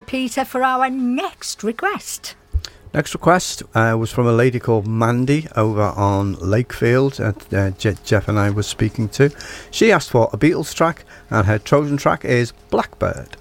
Peter, for our next request. Next request was from a lady called Mandy over on Lakefield that Jeff and I were speaking to. She asked for a Beatles track, and her chosen track is Blackbird.